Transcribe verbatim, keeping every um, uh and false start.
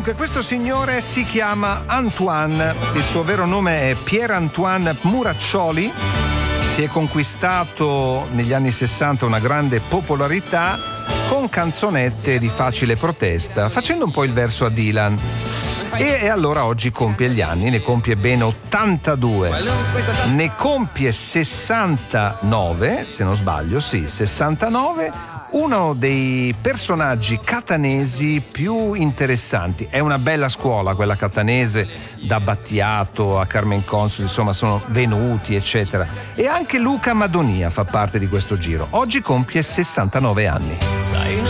Dunque, questo signore si chiama Antoine, il suo vero nome è Pierre-Antoine Muraccioli. Si è conquistato negli anni sessanta una grande popolarità con canzonette di facile protesta, facendo un po' il verso a Dylan. E, e allora oggi compie gli anni, ne compie ben ottantadue, ne compie sessantanove, se non sbaglio, sì, sessantanove, uno dei personaggi catanesi più interessanti. È una bella scuola quella catanese, da Battiato a Carmen Consoli, insomma sono venuti eccetera, e anche Luca Madonia fa parte di questo giro. Oggi compie sessantanove anni.